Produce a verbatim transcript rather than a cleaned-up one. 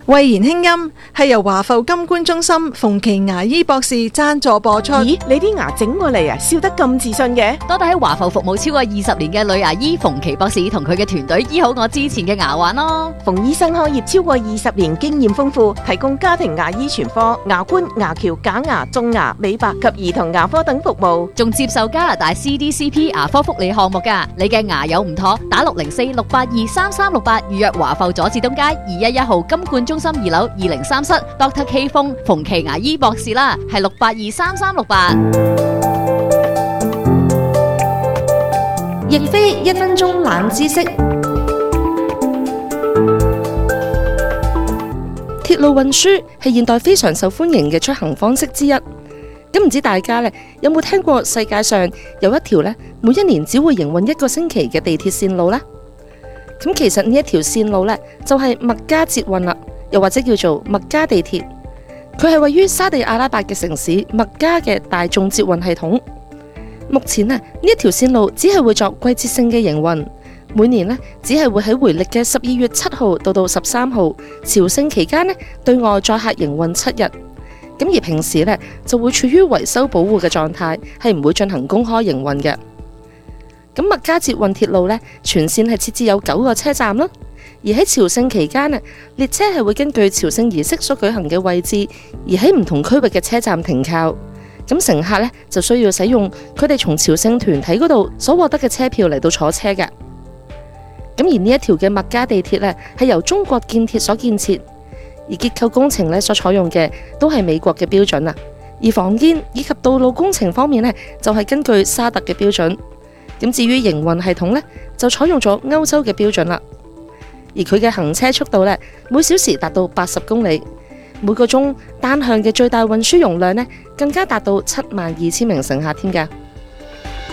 慧言輕音係由華埠金冠中心馮琪牙醫博士贊助播出。 咦，你啲牙整過嚟啊，笑得咁自信嘅？ 多得喺華埠服務超過二十年嘅女牙醫馮琪博士同佢嘅團隊醫好我之前嘅牙患咯。 馮醫生開業超過二十年，經驗豐富，提供家庭牙醫全科、牙冠、牙橋、假牙、種牙、美白及兒童牙科等服務， 仲接受加拿大 C D C P 牙科福利項目㗎。你嘅牙有唔妥，打六零四六八二三三六八預約華埠佐治東街二一一號金冠中心二樓二零三室 Doctor K 風馮琪牙醫博士啦，係六八二三三六八。 亦非一分鐘冷知識。鐵路運輸係現代非常受歡迎嘅出行方式之一。咁唔知大家咧有冇聽過世界上有一條咧每一年只會營運一個星期嘅地鐵線路呢？咁其實呢一條線路咧就係麥加捷運啦，又或者叫做麥加地鐵。佢係位於沙地阿拉伯嘅城市麥加嘅大眾捷運系統。目前啊，呢一條線路只係會作季節性嘅營運，每年呢，只係會喺回歷嘅十二月七號到到十三號朝聖期間呢，對外載客營運七日。咁而平時呢，就會處於維修保護嘅狀態，係唔會進行公開營運嘅。咁麥加捷運鐵路呢，全線係設置有九個車站啦。而喺朝聖期間啊，列車係會根據朝聖儀式所舉行嘅位置，而喺唔同區域嘅車站停靠。咁乘客呢，就需要使用佢哋從朝聖團體嗰度所獲得嘅車票嚟到坐車嘅。咁而呢一條嘅麥加地鐵呢，係由中國建鐵所建設，而結構工程呢所採用嘅都係美國嘅標準啊。而房建以及道路工程方面呢，就係根據沙特嘅標準。咁至於營運系統呢，就採用咗歐洲嘅標準啦。而佢嘅行車速度呢，每小時達到八十公里。每個鐘單向嘅最大運輸容量呢，更加達到七萬二千名乘客添㗎。